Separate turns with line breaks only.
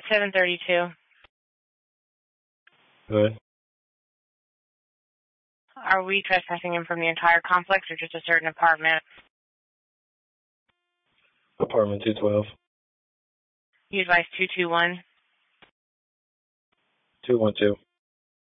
732.
Good.
Are we trespassing in from the entire complex or just a certain apartment?
Apartment 212.
You advise 221?
212.